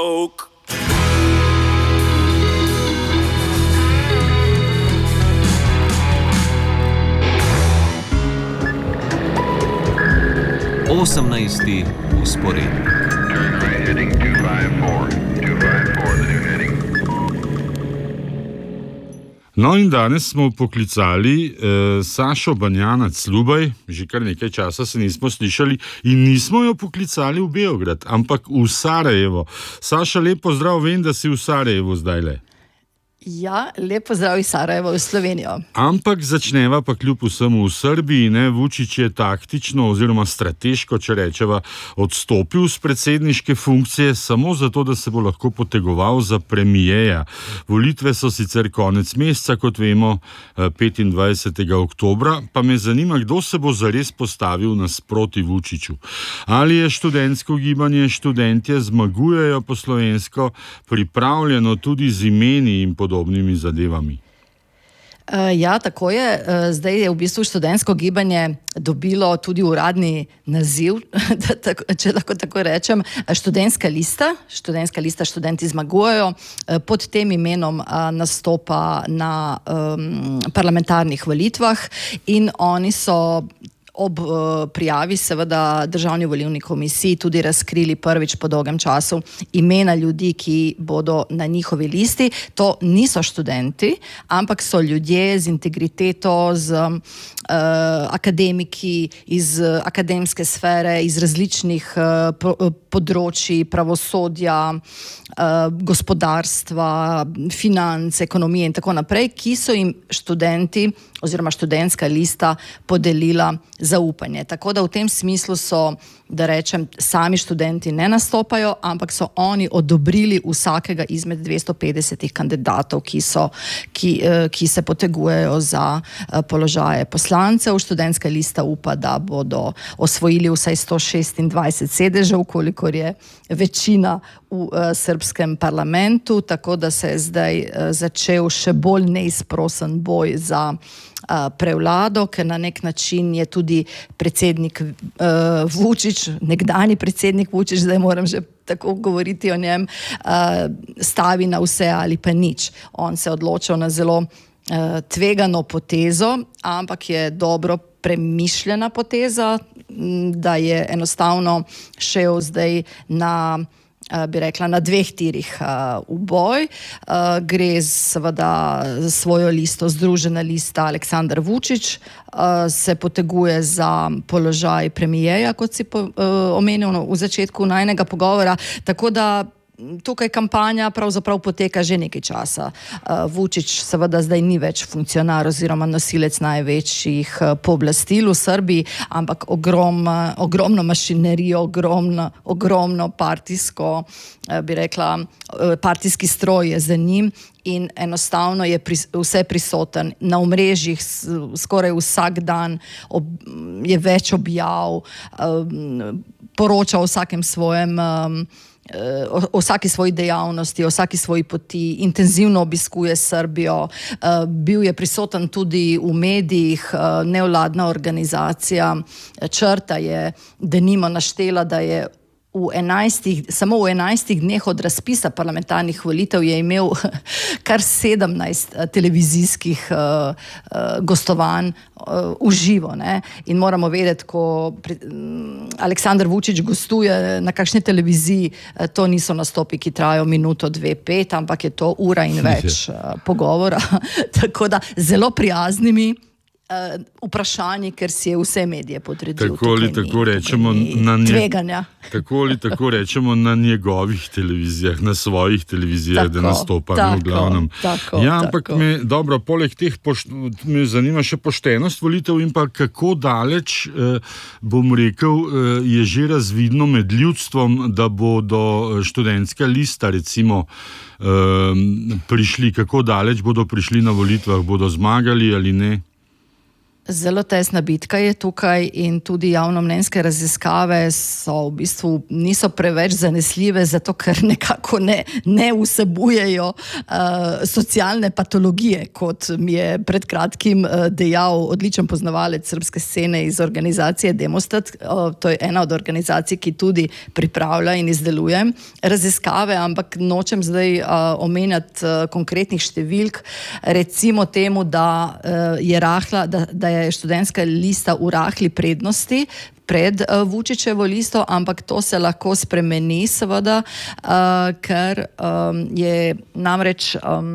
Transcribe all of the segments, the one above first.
joke. Osemnajsti usporednik. No in danes smo poklicali Sašo Banjanac-Lubaj, že kar nekaj časa se nismo slišali in nismo jo poklicali v Beograd, ampak v Sarajevo. Saša, lep pozdrav, vem, da si v Sarajevu zdajle. Ja, lep pozdrav iz Sarajeva v Slovenijo. Ampak začneva pa kljub vsemu v Srbiji, ne, Vučić je taktično oziroma strateško, če rečeva, odstopil z predsedniške funkcije samo zato, da se bo lahko potegoval za premijeja. Volitve so sicer konec meseca, kot vemo, 25. oktobra, pa me zanima, kdo se bo zares postavil nasproti Vučiću. Ali je študentsko gibanje Študentje zmagujejo po slovensko pripravljeno tudi z imeni in podobnimi zadevami? Ja, tako je. Zdaj je v bistvu študentsko gibanje dobilo tudi uradni naziv, če lahko tako rečem, študentska lista. Študentska lista Študenti zmagujejo. Pod tem imenom nastopa na parlamentarnih volitvah in oni so ob prijavi seveda Državni volilni komisiji tudi razkrili prvič po dolgem času imena ljudi, ki bodo na njihovi listi. To niso študenti, ampak so ljudje z integriteto, z akademiki iz akademske sfere, iz različnih področji pravosodja, gospodarstva, financ, ekonomije in tako naprej, ki so jim študenti oziroma študentska lista podelila zaupanje. Tako da v tem smislu so, da rečem, sami študenti ne nastopajo, ampak so oni odobrili vsakega izmed 250 kandidatov, ki se potegujejo za položaje poslancev. Študentska lista upa, da bodo osvojili vsaj 126 sedežev, kolikor je večina v srbskem parlamentu, tako da se je zdaj začel še bolj neizprosen boj za prevlado, ker na nek način je tudi predsednik Vučić, nekdanji predsednik Vučić, zdaj moram že tako govoriti o njem, stavi na vse ali pa nič. On se je odločil na zelo tvegano potezo, ampak je dobro premišljena poteza, da je enostavno šel zdaj na, bi rekla, na dveh tirih v boj. Gre seveda za svojo listo, Združena lista Aleksandar Vučić, se poteguje za položaj premijeja, kot si omenil v začetku najnega pogovora, tako da tukaj kampanja pravzaprav poteka že nekaj časa. Vučić seveda zdaj ni več funkcionar oziroma nosilec največjih pooblastil v Srbiji, ampak ogromno mašinerijo, ogromno partijsko, bi rekla, partijski stroj je za njim in enostavno je vse prisoten. Na omrežjih skoraj vsak dan je več objav, poroča o vsakem svojem o vsaki svoji dejavnosti, o vsaki svoji poti, intenzivno obiskuje Srbijo, bil je prisoten tudi v medijih, nevladna organizacija Črta je denimo naštela, da je samo v 11 dneh od razpisa parlamentarnih volitev je imel kar 17 televizijskih gostovanj v živo, ne? In moramo vedeti, ko Aleksandar Vučić gostuje na kakšni televiziji, to niso nastopi, ki trajajo minuto, 2, 5, ampak je to ura in več pogovora. Tako da zelo prijaznimi vprašanji, ker si je vse medije podredil. Tako ali tako rečemo tveganja. Tako ali tako rečemo na njegovih televizijah, na svojih televizijah, da nastopa v glavnem. Ja, ampak me, dobro, poleg teh me zanima še poštenost volitev in pa kako daleč, bom rekel, je že razvidno med ljudstvom, da bodo študentska lista recimo prišli, kako daleč bodo prišli na volitvah, bodo zmagali ali ne? Zelo tesna bitka je tukaj in tudi javnomnenjske raziskave so v bistvu niso preveč zanesljive, zato ker nekako ne vsebujejo socialne patologije, kot mi je pred kratkim dejal odličen poznavalec srbske scene iz organizacije Demostat. To je ena od organizacij, ki tudi pripravlja in izdeluje raziskave, ampak nočem zdaj omenjati konkretnih številk. Recimo temu, da je rahla, da je študentska lista v rahli prednosti pred Vučićevo listo, ampak to se lahko spremeni seveda, ker je namreč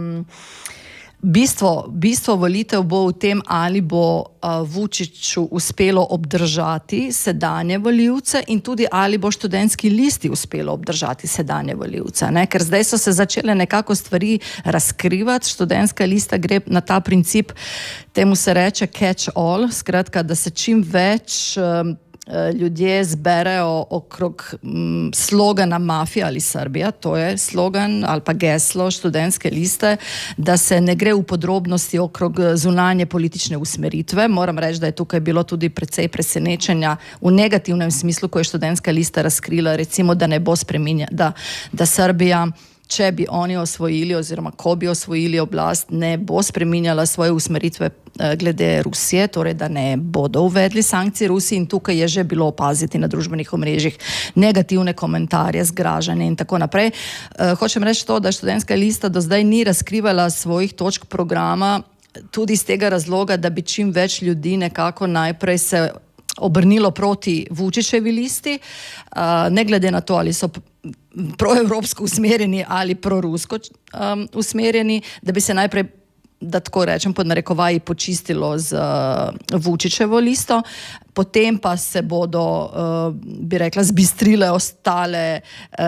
bistvo volitev bo v tem, ali bo Vučiću uspelo obdržati sedanje volivce in tudi ali bo študentski listi uspelo obdržati sedanje volivce. Ker zdaj so se začele nekako stvari razkrivati, študentska lista gre na ta princip, temu se reče catch all, skratka, da se čim več ljudje zberejo okrog slogana Mafija ali Srbija, to je slogan ali pa geslo študentske liste, da se ne gre v podrobnosti okrog zunanje politične usmeritve. Moram reči, da je tukaj bilo tudi precej presenečenja v negativnem smislu, ko je študentska lista razkrila, recimo, da ne bo spreminjala, da Srbija, če bi oni osvojili oziroma ko bi osvojili oblast, ne bo spreminjala svoje usmeritve glede Rusije, torej da ne bodo uvedli sankcije Rusiji, in tukaj je že bilo opaziti na družbenih omrežjih negativne komentarje, zgražanje in tako naprej. Hočem reči to, da študentska lista do zdaj ni razkrivala svojih točk programa, tudi iz tega razloga, da bi čim več ljudi nekako najprej se obrnilo proti Vučićevi listi, ne glede na to, ali so proevropsko usmerjeni ali prorusko usmerjeni, da bi se najprej, da tako rečem pod narekovaji, počistilo z Vučićevo listo, potem pa se bodo, bi rekla, zbistrile ostale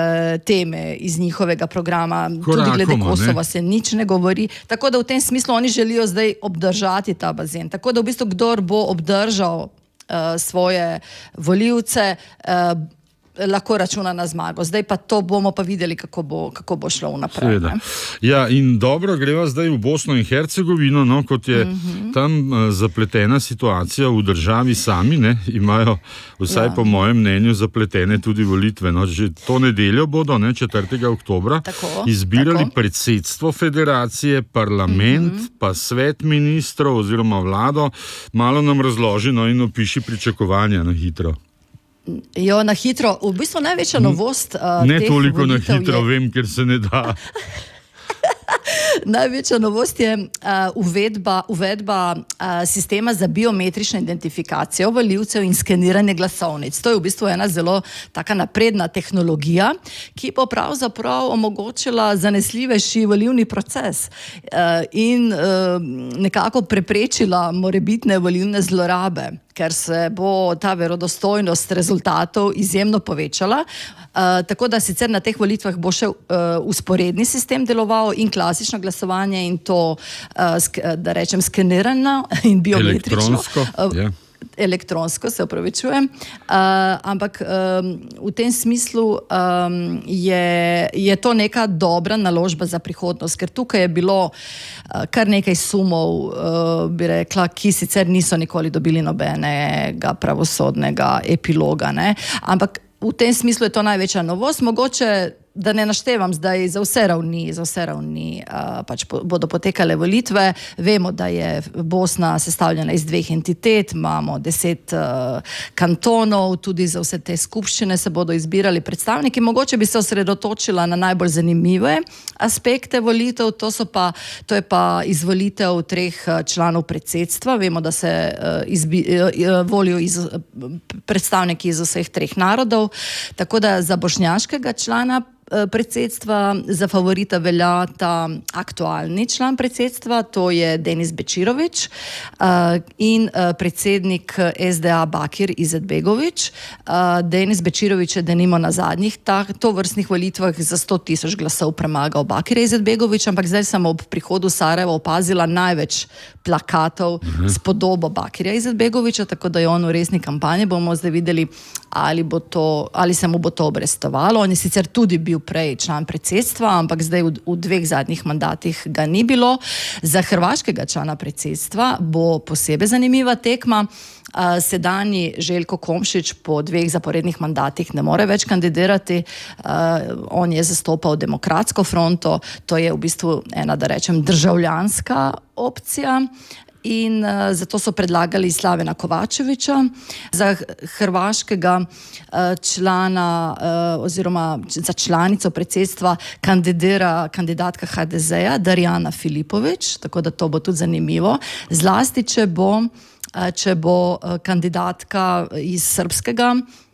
teme iz njihovega programa. Tudi glede Kosova se nič ne govori. Tako da v tem smislu oni želijo zdaj obdržati ta bazen. Tako da v bistvu kdor bo obdržal svoje volivce, lahko računa na zmago. Zdaj pa to bomo pa videli, kako bo šlo vnaprej. Ja, in dobro, greva zdaj v Bosno in Hercegovino, no, kot je tam zapletena situacija v državi sami, ne, imajo vsaj po mojem mnenju zapletene tudi volitve. No, že to nedeljo bodo, 4. oktobra, izbirali predsedstvo federacije, parlament, pa svet ministrov oziroma vlado. Malo nam razloži, no, in opiši pričakovanja na hitro. Jo, na hitro. V bistvu največja novost ne toliko na hitro, vem, ker se ne da. Največja novost je uvedba sistema za biometrično identifikacijo volivcev in skeniranje glasovnic. To je v bistvu ena zelo taka napredna tehnologija, ki bo pravzaprav omogočila zanesljivejši volilni proces in nekako preprečila morebitne volilne zlorabe, ker se bo ta verodostojnost rezultatov izjemno povečala. Tako da sicer na teh volitvah bo še vzporedni sistem deloval in klasično glasovanje in to, da rečem, skenirano in biometrično. Elektronsko, se opravičujem. Ampak v tem smislu je to neka dobra naložba za prihodnost, ker tukaj je bilo kar nekaj sumov, bi rekla, ki sicer niso nikoli dobili nobenega pravosodnega epiloga, ne? Ampak v tem smislu je to največja novost. Mogoče, da ne naštevam zdaj za vse ravni pač bodo potekale volitve. Vemo, da je Bosna sestavljena iz 2 entitet, imamo 10 kantonov, tudi za vse te skupščine se bodo izbirali predstavniki. Mogoče bi se osredotočila na najbolj zanimive aspekte volitev, to je pa izvolitev 3 članov predsedstva. Vemo, da se volijo predstavniki iz vseh 3 narodov, tako da za bošnjaškega člana predsedstva za favorita veljata aktualni član predsedstva, to je Denis Bečirović, in predsednik SDA Bakir Izetbegović. Denis Bečirović je denimo na zadnjih tovrstnih volitvah za 100.000 glasov premagal Bakira Izetbegovića, ampak zdaj sem ob prihodu Sarajeva opazila največ plakatov s podobo Bakira Izetbegovića, tako da je on v resni kampanji. Bomo zdaj videli, ali se mu bo to obrestovalo. On je sicer tudi bil bil prej član predsedstva, ampak zdaj v dveh zadnjih mandatih ga ni bilo. Za hrvaškega člana predsedstva bo posebej zanimiva tekma. Sedanji Željko Komšić po dveh zaporednih mandatih ne more več kandidirati. On je zastopal Demokratsko fronto, to je v bistvu ena, da rečem, državljanska opcija. In zato so predlagali Slavena Kovačevića. Za hrvaškega člana oziroma za članico predsedstva kandidira kandidatka HDZ-ja Darjana Filipović, tako da to bo tudi zanimivo. Zlasti, če bo kandidatka iz srpskega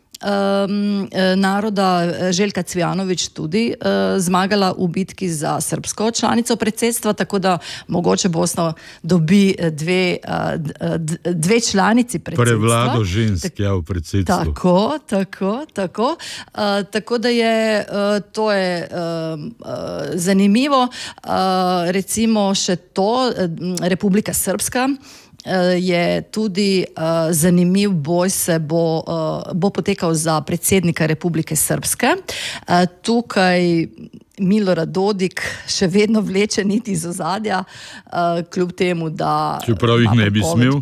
naroda Željka Cvjanović tudi zmagala v bitki za srpsko članico predsedstva, tako da mogoče Bosna dobi dve članici predsedstva. Prevlado žensk v predsedstvu. Tako. Tako da to je zanimivo. Recimo še to, Republika Srpska je tudi zanimiv boj, bo potekal za predsednika Republike Srpske. Tukaj Milorad Dodik še vedno vleče niti iz ozadja, kljub temu, da... Čeprav jih ne bi smel.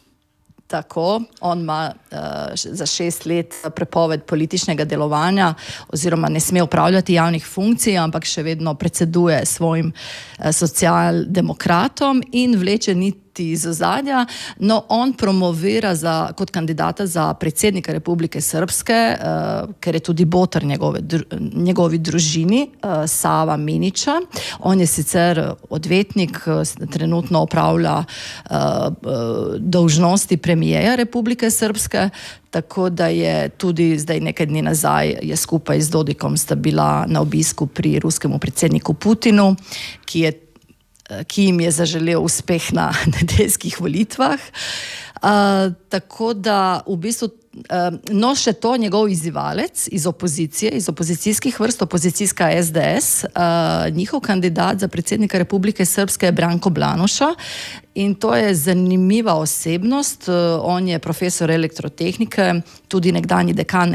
Tako, on ima za 6 let prepoved političnega delovanja oziroma ne sme upravljati javnih funkcij, ampak še vedno predseduje svojim socialdemokratom in vleče niti iz ozadja. No, on promovira kot kandidata za predsednika Republike Srpske, ker je tudi boter njegovi družini, Sava Minića. On je sicer odvetnik, trenutno opravlja dolžnosti premijeja Republike Srpske, tako da je tudi zdaj nekaj dni nazaj je skupaj z Dodikom sta bila na obisku pri ruskemu predsedniku Putinu, ki jim je zaželel uspeh na nedeljskih volitvah. Tako da v bistvu no še to, njegov izzivalec iz opozicije, iz opozicijskih vrst, opozicijska SDS, njihov kandidat za predsednika Republike Srpske je Branko Blanuša in to je zanimiva osebnost. On je profesor elektrotehnike, tudi nekdanji dekan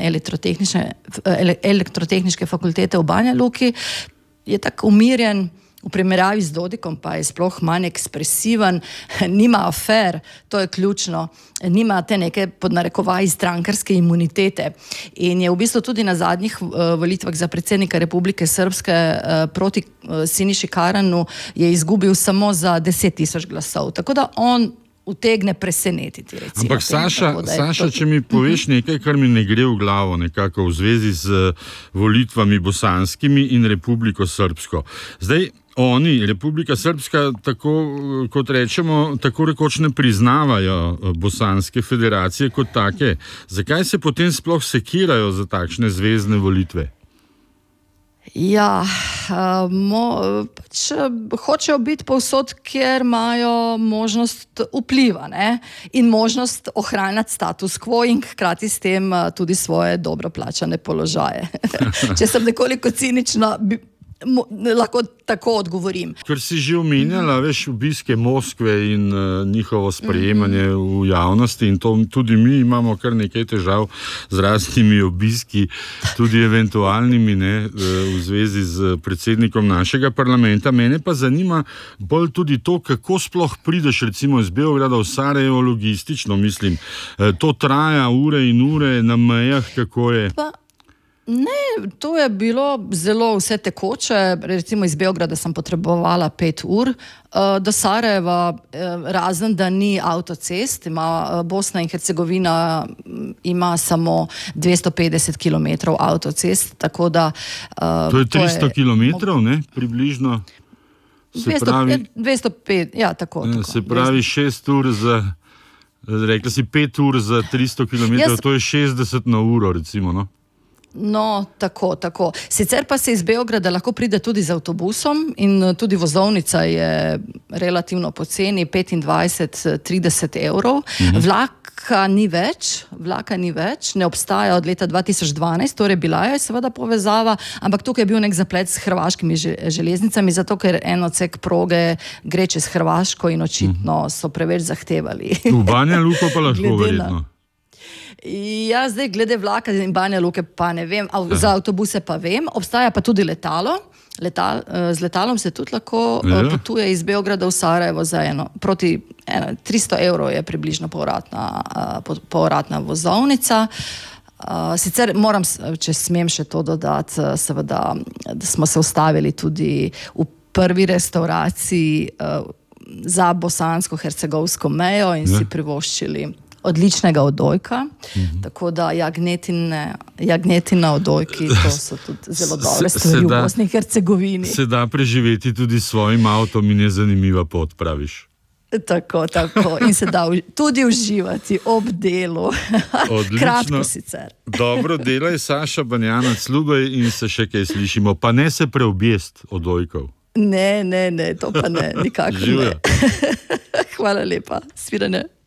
elektrotehniške fakultete v Banja Luki. Je tako umirjen, v primerjavi z Dodikom pa je sploh manj ekspresiven, nima afer, to je ključno, nima te neke pod narekovaji strankarske imunitete in je v bistvu tudi na zadnjih volitvah za predsednika Republike Srpske proti Siniši Karanu je izgubil samo za 10.000 glasov, tako da on utegne presenetiti. Recimo, ampak Saša, če mi poveš nekaj, kar mi ne gre v glavo nekako v zvezi z volitvami bosanskimi in Republiko Srpsko. Zdaj, oni, Republika Srpska, tako kot rečemo, tako rekoč ne priznavajo Bosanske federacije kot take. Zakaj se potem sploh sekirajo za takšne zvezne volitve? Ja, hočejo biti povsod, kjer imajo možnost vpliva, ne? In možnost ohranjati status quo in hkrati s tem tudi svoje dobro plačane položaje. Če sem nekoliko cinična, lahko tako odgovorim. Ker si že omenjala, veš, obiske Moskve in njihovo sprejemanje v javnosti in to tudi mi imamo kar nekaj težav z raznimi obiski, tudi eventualnimi, ne, v zvezi z predsednikom našega parlamenta. Mene pa zanima bolj tudi to, kako sploh prideš recimo iz Beograda v Sarajevo logistično, mislim. To traja ure in ure na mejah, kako je... Ne, to je bilo zelo vse tekoče. Recimo iz Beograda sem potrebovala 5 ur, do Sarajeva, razen da ni avtocest, Bosna in Hercegovina ima samo 250 km avtocest, tako da... To je 300 km, ne, približno? 205, ja, tako. Se pravi 6 ur za... Rekla si 5 ur za 300 km, to je 60 na uro, recimo, no? No, tako. Sicer pa se iz Beograda lahko pride tudi z avtobusom in tudi vozovnica je relativno poceni, 25-30 evrov. Vlaka ni več, ne obstaja od leta 2012, torej bila je seveda povezava, ampak tukaj je bil nek zaplet s hrvaškimi železnicami, zato ker en odsek proge gre čez Hrvaško in očitno so preveč zahtevali. V Banja Luko pa lahko verjetno. Ja, zdaj glede vlaka in Banja Luke pa ne vem, za avtobuse pa vem, obstaja pa tudi letalo. Z letalom se tudi lahko potuje iz Beograda v Sarajevo za 300 evrov je približno povratna vozovnica. Sicer moram, če smem še to dodati, seveda, da smo se ustavili tudi v prvi restauraciji za bosansko-hercegovsko mejo in si privoščili odličnega odojka, tako da jagnetina odojki, to so tudi zelo dobre stvari v Bosni in Hercegovini. Se da preživeti tudi s svojim avtom in je zanimiva pot, praviš. Tako. In se da tudi uživati ob delu. Kratko sicer. Dobro, delaj Saša Banjanac, ljubej in se še kaj slišimo. Pa ne se preobjest odojkov. Ne, to pa ne, nikakor ne. Hvala lepa, svirane.